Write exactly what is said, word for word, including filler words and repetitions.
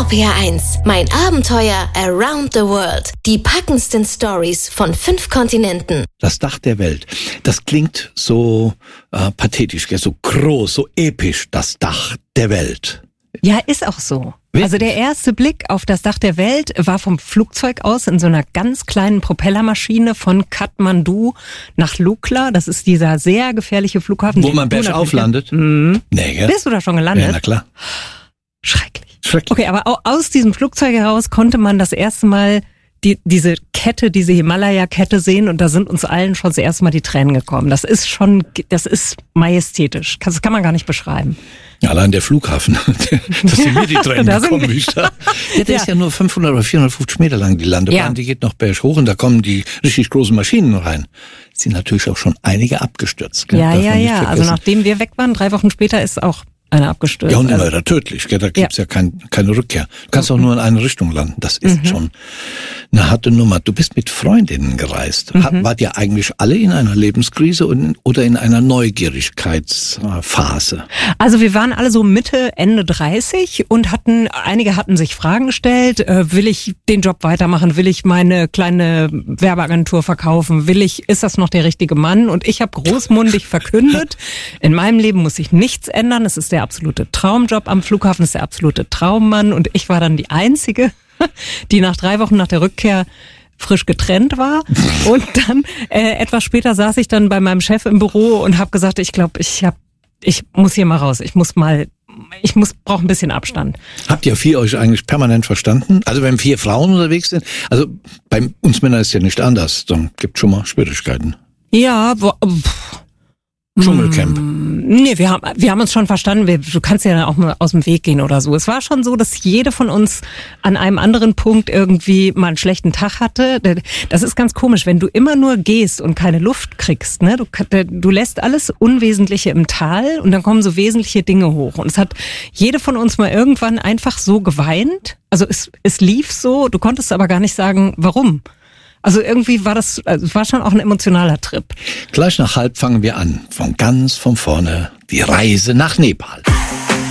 R P R eins, mein Abenteuer around the world. Die packendsten Stories von fünf Kontinenten. Das Dach der Welt. Das klingt so äh, pathetisch, so groß, so episch. Das Dach der Welt. Ja, ist auch so. Wirklich? Also der erste Blick auf das Dach der Welt war vom Flugzeug aus in so einer ganz kleinen Propellermaschine von Kathmandu nach Lukla. Das ist dieser sehr gefährliche Flughafen. Wo man bergauf landet? Mhm. Nee, gell? Bist du da schon gelandet? Ja, na klar. Schrecklich. Schrecklich. Okay, aber aus diesem Flugzeug heraus konnte man das erste Mal die, diese Kette, diese Himalaya-Kette sehen und da sind uns allen schon das erste Mal die Tränen gekommen. Das ist schon, das ist majestätisch. Das kann man gar nicht beschreiben. Allein der Flughafen, dass sind mir die Tränen Da gekommen. sind- Ja, der Ja. ist ja nur fünfhundert oder vierhundertfünfzig Meter lang, die Landebahn. Ja. Die geht noch berghoch und da kommen die richtig großen Maschinen rein. Es sind natürlich auch schon einige abgestürzt. Gell? Ja, Darf ja, man nicht ja. Also vergessen. nachdem wir weg waren, drei Wochen später ist auch einer abgestürzt. Ja, und immer Also, wieder tödlich, gell? Da gibt's ja, ja kein, keine Rückkehr. Du kannst auch nur in eine Richtung landen. Das ist Mhm. schon eine harte Nummer. Du bist mit Freundinnen gereist. Mhm. Ha- Wart ihr eigentlich alle in einer Lebenskrise und, oder in einer Neugierigkeitsphase? also wir waren alle so Mitte, Ende dreißig und hatten, einige hatten sich Fragen gestellt, äh, will ich den Job weitermachen, will ich meine kleine Werbeagentur verkaufen, will ich, ist das noch der richtige Mann? Und ich habe großmundig verkündet, in meinem Leben muss sich nichts ändern, es ist der absolute Traumjob am Flughafen, es ist der absolute Traummann und ich war dann die Einzige, die nach drei Wochen nach der Rückkehr frisch getrennt war und dann äh, etwas später saß ich dann bei meinem Chef im Büro und habe gesagt, ich glaube, ich hab, ich muss hier mal raus, ich muss mal, ich muss brauche ein bisschen Abstand. Habt ihr vier euch eigentlich permanent verstanden? Also wenn vier Frauen unterwegs sind, also bei uns Männern ist ja nicht anders, dann gibt schon mal Schwierigkeiten. Ja, wo, pff, Dschungelcamp. nee, wir haben wir haben uns schon verstanden. Wir, du kannst ja auch mal aus dem Weg gehen oder so. Es war schon so, dass jede von uns an einem anderen Punkt irgendwie mal einen schlechten Tag hatte. Das ist ganz komisch, wenn du immer nur gehst und keine Luft kriegst. Ne? Du, du lässt alles Unwesentliche im Tal und dann kommen so wesentliche Dinge hoch. Und es hat jede von uns mal irgendwann einfach so geweint. Also es, es lief so, du konntest aber gar nicht sagen, warum. Also irgendwie war das, also es war schon auch ein emotionaler Trip. Gleich nach halb fangen wir an. Von ganz von vorne die Reise nach Nepal.